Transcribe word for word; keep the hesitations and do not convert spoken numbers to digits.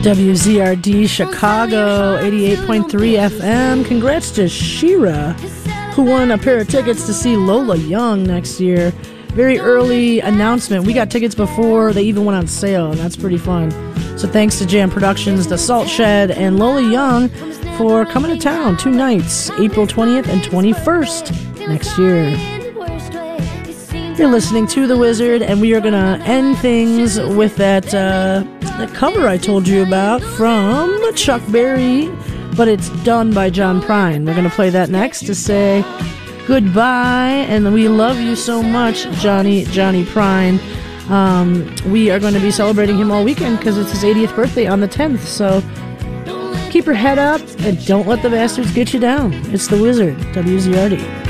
W Z R D Chicago, eighty-eight point three F M. Congrats to Shira, who won a pair of tickets to see Lola Young next year. Very early announcement. We got tickets before they even went on sale, and that's pretty fun. So thanks to Jam Productions, The Salt Shed, and Lola Young for coming to town two nights, April twentieth and twenty-first next year. You're listening to The Wizard, and we are going to end things with that, uh, that cover I told you about from Chuck Berry, but it's done by John Prine. We're going to play that next to say goodbye, and we love you so much, Johnny, Johnny Prine. Um, we are going to be celebrating him all weekend because it's his eightieth birthday on the tenth, so keep your head up and don't let the bastards get you down. It's The Wizard, W Z R D.